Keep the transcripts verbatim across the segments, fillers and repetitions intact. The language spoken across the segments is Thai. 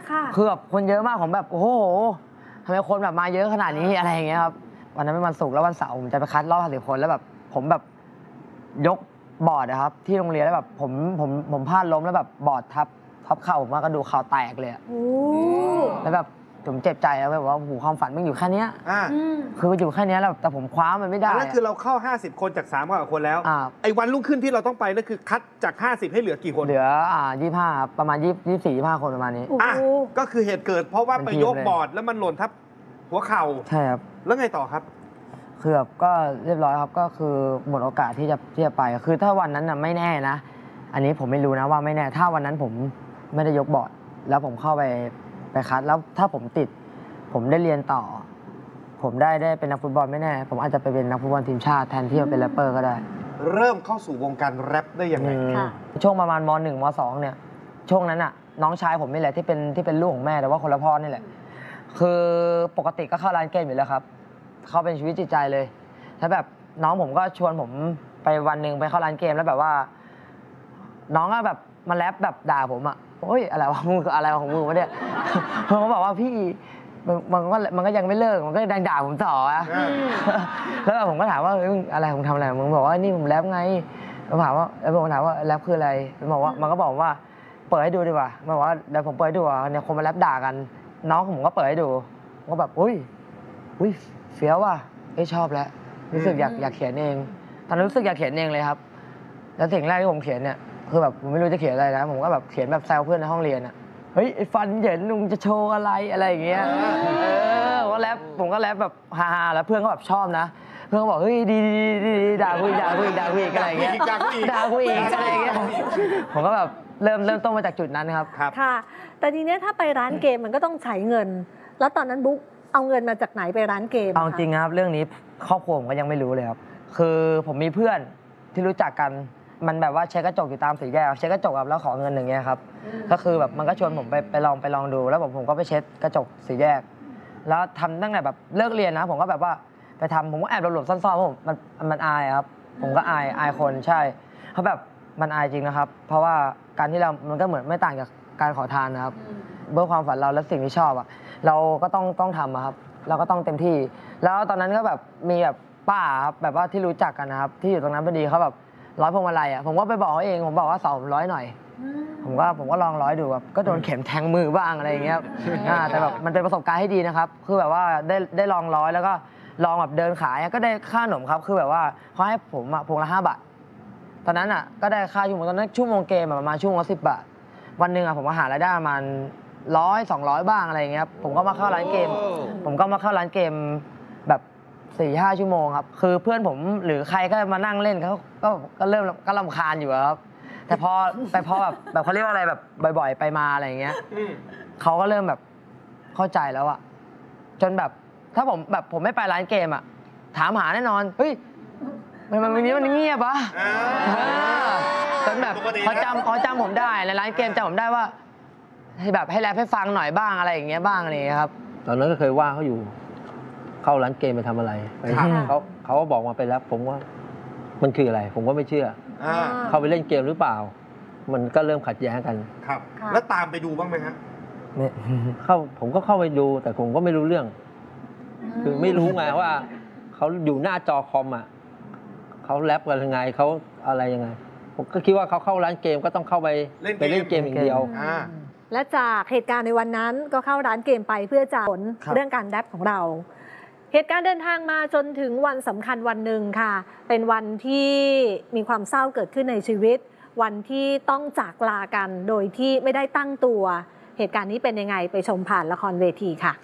ค่ะคือแบบคนเยอะมากผมแบบโอ้โหทำไมคนแบบมาเยอะขนาดนี้อะไรอย่างเงี้ยครับวันนั้นเป็นวันศุกร์แล้ววันเสาร์ผมจะไปคัดรอบห้าสิบคนแล้วแบบผมแบบยกบอร์ดนะครับที่โรงเรียนแล้วแบบผมผมผมพลาดล้มแล้วแบบบอร์ดทับทับเข่าผมก็ดูเข่าแตกเลยแล้วแบบผมเจ็บใจแล้วแบบว่าหูความฝันมันอยู่แค่นี้คืออยู่แค่นี้แล้วแต่ผมคว้ามันไม่ได้นั่นคือเราเข้าห้าสิบคนจากสามร้อยกว่าคนแล้วไอ้วันรุ่งขึ้นที่เราต้องไปนั่นคือคัดจากห้าสิบให้เหลือกี่คนเหลืออ่ายี่สิบห้าประมาณยี่ยี่สี่ยี่ห้าคนประมาณนี้อ่ะก็คือเหตุเกิดเพราะว่าไปยกบอร์ดแล้วมันหล่นทับหัวเข่าใช่ครับแล้วไงต่อครับคือแบบก็เรียบร้อยครับก็คือหมดโอกาสที่จะที่จะไปคือถ้าวันนั้นน่ะไม่แน่นะอันนี้ผมไม่รู้นะว่าไม่แน่ถ้าวันนั้นผมไม่ได้ยกบอร์ดแล้วผมเข้าไปไปคัดแล้วถ้าผมติดผมได้เรียนต่อผมได้ได้เป็นนักฟุตบอลไม่แน่ผมอาจจะไปเป็นนักฟุตบอลทีมชาติแทนที่จะเป็นแรปเปอร์ก็ได้เริ่มเข้าสู่วงการแรปได้ยังไงช่วงประมาณมหนึ่งมสองเนี่ยช่วงนั้นน่ะน้องชายผมนี่แหละที่เป็นที่เป็นลูกของแม่แต่ว่าคนละพ่อนี่แหละคือปกติก็เข้าร้านเกมอยู่แล้วครับเขาเป็นชีวิตจิตใจเลยแล้วแบบน้องผมก็ชวนผมไปวันหนึ่งไปเข้าร้านเกมแล้วแบบว่าน้องก็แบบมาแรปแบบด่าผมอ่ะโอ้ยอะไรวะมึงอะไรของมึงวะเนี่ยผมก็บอกว่าพี่มันก็มันก็ยังไม่เลิกมันก็ยังด่าผมต่ออะแล้วผมก็ถามว่าอะไรผมทำอะไรมึงบอกว่านี่ผมแรปไงผมถามว่าแล้วผมถามว่าแรปคืออะไรมันบอกว่ามันก็บอกว่าเปิดให้ดูดีกว่ามันบอกว่าเดี๋ยวผมเปิดให้ดูอ่ะเนี่ยคนมาแรปด่ากันน้องผมก็เปิดให้ดูก็แบบอุ้ยอุ้ยเฟี้ยวว่ะเอ้ยชอบแล้วรู้สึกอยากอยากเขียนเองตอนนั้นรู้สึกอยากเขียนเองเลยครับแล้วสิ่งแรกที่ผมเขียนเนี่ยคือแบบผมไม่รู้จะเขียนอะไรนะผมก็แบบเขียนแบบแซวเพื่อนในห้องเรียนอ่ะเฮ้ยไอ้ฟันเหยินลุงจะโชว์อะไรอะไรอย่างเงี้ยเออว่าแรปผมก็แรปแบบฮาๆแล้วเพื่อนก็แบบชอบนะเพื่อนก็บอกเฮ้ยดีดีดีด่าคุยด่าคุยด่าคุยอะไรอย่างเงี้ยด่าคุยอะไรอย่างเงี้ยผมก็แบบเริ่มเริ่มต้นมาจากจุดนั้นครับค่ะแต่ทีนี้ถ้าไปร้านเกมมันก็ต้องใช้เงินแล้วตอนนั้นบุ๊กเอาเงินมาจากไหนไปร้านเกมเอาจริงครับเรื่องนี้ครอบครัวผมก็ยังไม่รู้เลยครับคือผมมีเพื่อนที่รู้จักกันมันแบบว่าเช็คกระจกอยู่ตามสี่แยกเช็คกระจกครับแล้วขอเงินอย่างเงี้ยครับก็คือแบบมันก็ชวนผมไปไปลองไปลองดูแล้วผมผมก็ไปเช็ดกระจกสี่แยกแล้วทำตั้งแต่แบบเลิกเรียนนะผมก็แบบว่าไปทำผมก็แอบหลบๆซ่อนๆเพราะผมมันมันอายครับผมก็อายอายคนใช่เขาแบบมันอายจริงนะครับเพราะว่าการที่เรามันก็เหมือนไม่ต่างจากการขอทานนะครับเพื่อความฝันเราและสิ่งที่ชอบอ่ะเราก็ต้องต้องทำครับเราก็ต้องเต็มที่แล้วตอนนั้นก็แบบมีแบบป้าครับแบบว่าที่รู้จักกันนะครับที่อยู่ตรงนั้นพอดีเขาแบบร้อยพวงมาลัยอ่ะผมก็ไปบอกเขาเองผมบอกว่าสองร้อยหน่อยผมก็ผมก็ลองร้อยดูแบบก็โดนเข็มแทงมือบ้างอะไรอย่างเงี้ยแต่แบบมันเป็นประสบการณ์ที่ดีนะครับคือแบบว่าได้ได้ลองร้อยแล้วก็ลองแบบเดินขายก็ได้ค่าขนมครับคือแบบว่าเขาให้ผมพวงละห้าบาทตอนนั้นอ่ะก็ได้ค่าชั่วโมงตอนนั้นชั่วโมงเกมประมาณชั่วโมงละสิบบาทวันหนึ่งอ่ะผมก็หารายได้ประมาณร้อยสองร้อยบ้างอะไรอย่างเงี้ยผมก็มาเข้าร้านเกมผมก็มาเข้าร้านเกมแบบสี่ห้าชั่วโมงครับคือเพื่อนผมหรือใครก็มานั่งเล่นเขาก็ก็เริ่มก็รำคาญอยู่ครับแต่พอแต่พอแบบแบบเขาเรียกว่าอะไรแบบบ่อยๆไปมาอะไรอย่างเงี้ยเขาก็เริ่มแบบเข้าใจแล้วอะจนแบบถ้าผมแบบผมไม่ไปร้านเกมอะถามหาแน่นอนเฮ้ยมันมันวันนี้มันเงียบปะจนแบบเขาจำเขาจำผมได้ในร้านเกมจำผมได้ว่าให้แบบให้แรปให้ฟังหน่อยบ้างอะไรอย่างเงี้ยบ้างอะไรอย่างเงี้ยครับตอนนั้นก็เคยว่าเขาอยู่เข้าร้านเกมไปทำอะไรเขาเขาก็บอกมาไปแล้วผมว่ามันคืออะไรผมก็ไม่เชื่อเข้าไปเล่นเกมหรือเปล่ามันก็เริ่มขัดแย้งกันครับแล้วตามไปดูบ้างไหมครับเข้าผมก็เข้าไปดูแต่ผมก็ไม่รู้เรื่องคือไม่รู้ไงว่าเขาอยู่หน้าจอคอมอ่ะเขาแรปกันยังไงเขาอะไรยังไงผมก็คิดว่าเขาเข้าร้านเกมก็ต้องเข้าไปไปเล่นเกมอย่างเดียวและจากเหตุการณ์ในวันนั้นก็เข้าร้านเกมไปเพื่อจะผลเรื่องการแรปของเราเหตุการณ์เดินทางมาจนถึงวันสำคัญวันหนึ่งค่ะเป็นวันที่มีความเศร้าเกิดขึ้นในชีวิตวันที่ต้องจากลากันโดยที่ไม่ได้ตั้งตัวเหตุการณ์นี้เป็นยังไงไปชมผ่านละครเวทีค่ะ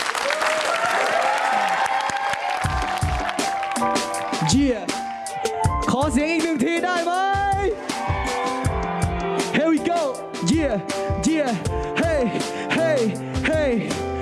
เยี่ยขอเสียงอีกหนึ่งทีได้ไหม Here we go yeah yeah hey hey hey